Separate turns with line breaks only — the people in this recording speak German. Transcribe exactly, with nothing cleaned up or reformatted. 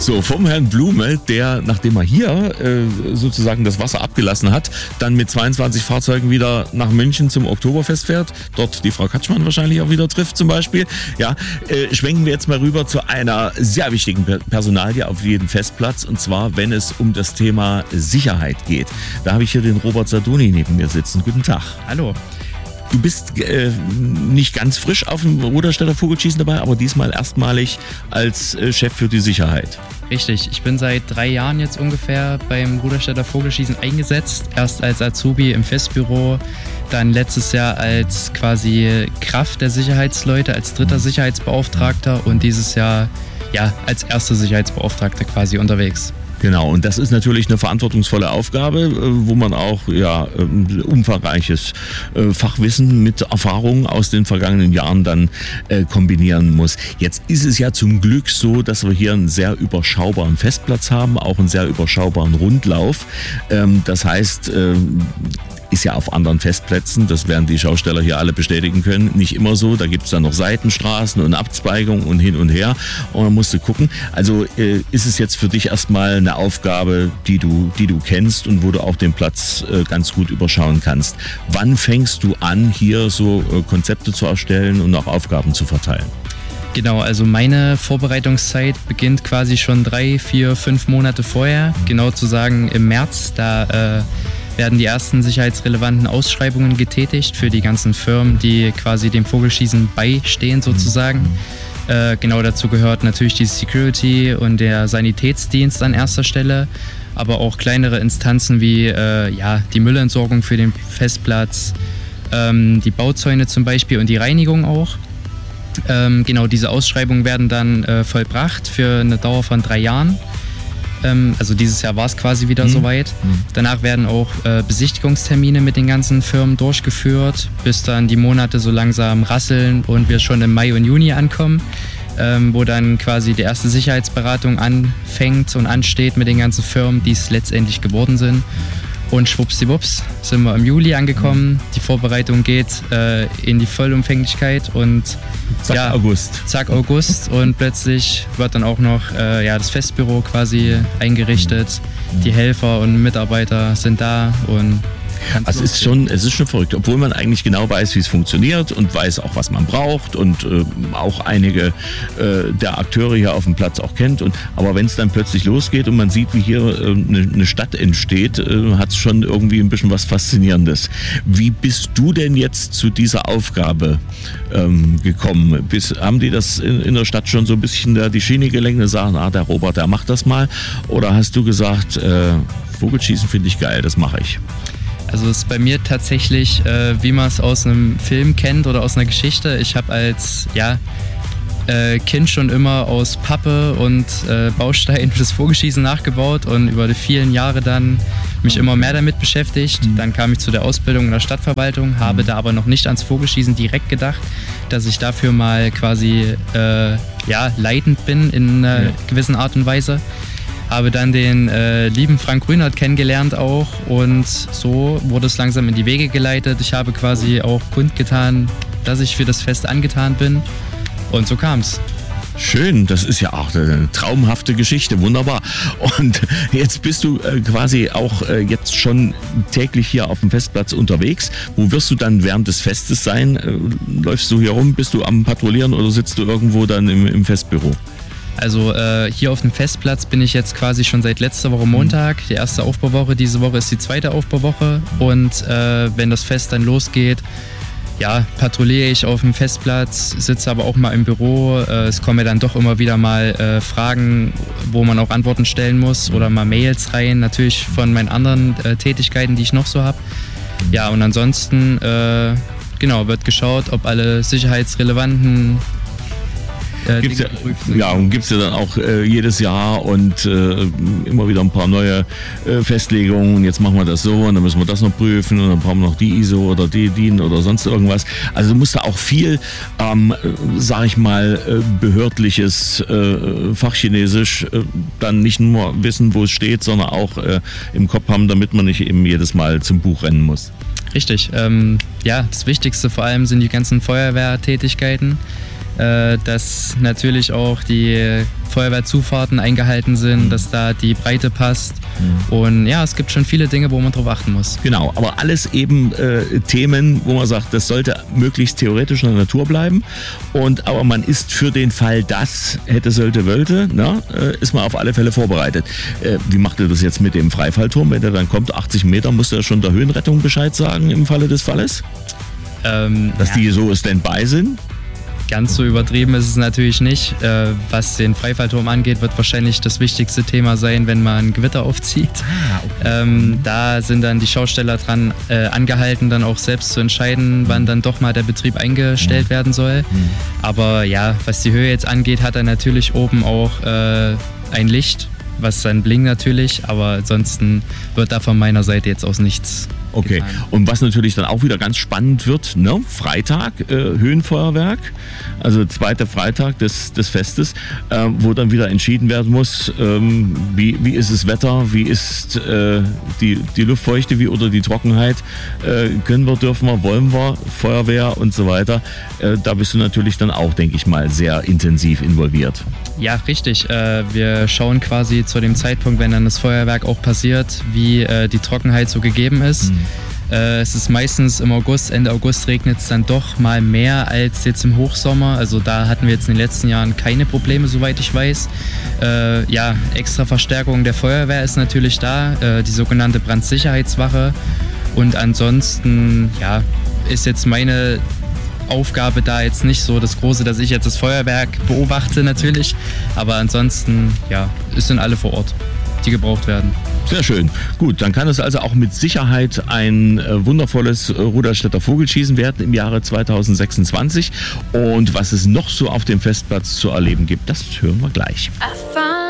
So, vom Herrn Blume, der, nachdem er hier äh, sozusagen das Wasser abgelassen hat, dann mit zweiundzwanzig Fahrzeugen wieder nach München zum Oktoberfest fährt, dort die Frau Katschmann wahrscheinlich auch wieder trifft zum Beispiel. Ja, äh, schwenken wir jetzt mal rüber zu einer sehr wichtigen Personalie auf jedem Festplatz, und zwar, wenn es um das Thema Sicherheit geht. Da habe ich hier den Robert Sardoni neben mir sitzen. Guten Tag.
Hallo.
Du bist äh, nicht ganz frisch auf dem Ruderstädter Vogelschießen dabei, aber diesmal erstmalig als äh, Chef für die Sicherheit.
Richtig, ich bin seit drei Jahren jetzt ungefähr beim Ruderstädter Vogelschießen eingesetzt. Erst als Azubi im Festbüro, dann letztes Jahr als quasi Kraft der Sicherheitsleute, als dritter Sicherheitsbeauftragter und dieses Jahr ja als erster Sicherheitsbeauftragter quasi unterwegs.
Genau, und das ist natürlich eine verantwortungsvolle Aufgabe, wo man auch ja umfangreiches Fachwissen mit Erfahrungen aus den vergangenen Jahren dann äh, kombinieren muss. Jetzt ist es ja zum Glück so, dass wir hier einen sehr überschaubaren Festplatz haben, auch einen sehr überschaubaren Rundlauf. Ähm, das heißt, äh, ist ja auf anderen Festplätzen, das werden die Schausteller hier alle bestätigen können, nicht immer so. Da gibt es dann noch Seitenstraßen und Abzweigungen und hin und her. Und man musste gucken. Also äh, ist es jetzt für dich erstmal eine Aufgabe, die du, die du kennst und wo du auch den Platz äh, ganz gut überschauen kannst. Wann fängst du an, hier so äh, Konzepte zu erstellen und auch Aufgaben zu verteilen?
Genau, also meine Vorbereitungszeit beginnt quasi schon drei, vier, fünf Monate vorher. Genau zu sagen im März, da äh, werden die ersten sicherheitsrelevanten Ausschreibungen getätigt für die ganzen Firmen, die quasi dem Vogelschießen beistehen sozusagen. Äh, genau dazu gehört natürlich die Security und der Sanitätsdienst an erster Stelle, aber auch kleinere Instanzen wie äh, ja, die Müllentsorgung für den Festplatz, ähm, die Bauzäune zum Beispiel und die Reinigung auch. Ähm, genau, diese Ausschreibungen werden dann äh, vollbracht für eine Dauer von drei Jahren. Also dieses Jahr war es quasi wieder mhm. soweit. Danach werden auch äh, Besichtigungstermine mit den ganzen Firmen durchgeführt, bis dann die Monate so langsam rasseln und wir schon im Mai und Juni ankommen, ähm, wo dann quasi die erste Sicherheitsberatung anfängt und ansteht mit den ganzen Firmen, die es letztendlich geworden sind. Und schwuppsdiwupps sind wir im Juli angekommen. Die Vorbereitung geht äh, in die Vollumfänglichkeit und
zack
ja,
August.
Zack August und plötzlich wird dann auch noch äh, ja, das Festbüro quasi eingerichtet. Die Helfer und Mitarbeiter sind da und
Also es ist schon, es ist schon verrückt, obwohl man eigentlich genau weiß, wie es funktioniert und weiß auch, was man braucht und äh, auch einige äh, der Akteure hier auf dem Platz auch kennt. Und, aber wenn es dann plötzlich losgeht und man sieht, wie hier eine äh, ne Stadt entsteht, äh, hat es schon irgendwie ein bisschen was Faszinierendes. Wie bist du denn jetzt zu dieser Aufgabe ähm, gekommen? Bis, haben die das in, in der Stadt schon so ein bisschen da die Schiene gelenkt und sagen, ah, der Robert, der macht das mal? Oder hast du gesagt, äh, Vogelschießen finde ich geil, das mache ich?
Also es ist bei mir tatsächlich, äh, wie man es aus einem Film kennt oder aus einer Geschichte. Ich habe als ja, äh, Kind schon immer aus Pappe und äh, Bausteinen das Vogelschießen nachgebaut und über die vielen Jahre dann mich immer mehr damit beschäftigt. Dann kam ich zu der Ausbildung in der Stadtverwaltung, habe da aber noch nicht ans Vogelschießen direkt gedacht, dass ich dafür mal quasi äh, ja, leitend bin in einer gewissen Art und Weise. Habe dann den äh, lieben Frank Grünert kennengelernt auch und so wurde es langsam in die Wege geleitet. Ich habe quasi auch kundgetan, dass ich für das Fest angetan bin und so kam es.
Schön, das ist ja auch eine traumhafte Geschichte, wunderbar. Und jetzt bist du äh, quasi auch äh, jetzt schon täglich hier auf dem Festplatz unterwegs. Wo wirst du dann während des Festes sein? Äh, läufst du hier rum, bist du am Patrouillieren oder sitzt du irgendwo dann im, im Festbüro?
Also äh, hier auf dem Festplatz bin ich jetzt quasi schon seit letzter Woche Montag. Die erste Aufbauwoche, diese Woche ist die zweite Aufbauwoche. Und äh, wenn das Fest dann losgeht, ja, patrouilliere ich auf dem Festplatz, sitze aber auch mal im Büro. Äh, es kommen ja dann doch immer wieder mal äh, Fragen, wo man auch Antworten stellen muss oder mal Mails rein, natürlich von meinen anderen äh, Tätigkeiten, die ich noch so habe. Ja, und ansonsten äh, genau, wird geschaut, ob alle sicherheitsrelevanten Äh,
gibt's ja, ja, und gibt es ja dann auch äh, jedes Jahr und äh, immer wieder ein paar neue äh, Festlegungen. Jetzt machen wir das so und dann müssen wir das noch prüfen und dann brauchen wir noch die I S O oder die D I N oder sonst irgendwas. Also du musst da auch viel, ähm, sag ich mal, äh, behördliches äh, Fachchinesisch äh, dann nicht nur wissen, wo es steht, sondern auch äh, im Kopf haben, damit man nicht eben jedes Mal zum Buch rennen muss.
Richtig. Ähm, ja, das Wichtigste vor allem sind die ganzen Feuerwehrtätigkeiten. äh, dass natürlich auch die Feuerwehrzufahrten eingehalten sind, mhm. dass da die Breite passt. Mhm. Und ja, es gibt schon viele Dinge, wo man drauf achten muss.
Genau, aber alles eben äh, Themen, wo man sagt, das sollte möglichst theoretisch in der Natur bleiben. Und aber man ist für den Fall, das hätte, sollte, wollte, na, äh, ist man auf alle Fälle vorbereitet. Äh, wie macht ihr das jetzt mit dem Freifallturm? Wenn der dann kommt, achtzig Meter, muss der schon der Höhenrettung Bescheid sagen im Falle des Falles?
Ähm,
Dass
ja.
die so Standby sind?
Ganz so übertrieben ist es natürlich nicht. Äh, was den Freifallturm angeht, wird wahrscheinlich das wichtigste Thema sein, wenn man ein Gewitter aufzieht.
Ah, okay.
ähm, da sind dann die Schausteller dran äh, angehalten, dann auch selbst zu entscheiden, wann dann doch mal der Betrieb eingestellt mhm. werden soll. Mhm. Aber ja, was die Höhe jetzt angeht, hat er natürlich oben auch äh, ein Licht, was dann blinkt natürlich, aber ansonsten wird da von meiner Seite jetzt aus nichts.
Okay, getan. Und was natürlich dann auch wieder ganz spannend wird, ne? Freitag, äh, Höhenfeuerwerk, also zweiter Freitag des, des Festes, äh, wo dann wieder entschieden werden muss, ähm, wie, wie ist das Wetter, wie ist äh, die, die Luftfeuchte wie, oder die Trockenheit, äh, können wir, dürfen wir, wollen wir, Feuerwehr und so weiter. Äh, da bist du natürlich dann auch, denke ich mal, sehr intensiv involviert.
Ja, richtig. Äh, wir schauen quasi zu dem Zeitpunkt, wenn dann das Feuerwerk auch passiert, wie äh, die Trockenheit so gegeben ist. Mhm. Äh, es ist meistens im August, Ende August regnet es dann doch mal mehr als jetzt im Hochsommer. Also da hatten wir jetzt in den letzten Jahren keine Probleme, soweit ich weiß. Äh, ja, extra Verstärkung der Feuerwehr ist natürlich da, äh, die sogenannte Brandsicherheitswache. Und ansonsten, ja, ist jetzt meine Aufgabe da jetzt nicht so das Große, dass ich jetzt das Feuerwerk beobachte natürlich, aber ansonsten, ja, es sind alle vor Ort, die gebraucht werden.
Sehr schön. Gut, dann kann es also auch mit Sicherheit ein äh, wundervolles äh, Rudolstädter Vogelschießen werden im Jahre zweitausendsechsundzwanzig. Und was es noch so auf dem Festplatz zu erleben gibt, das hören wir gleich.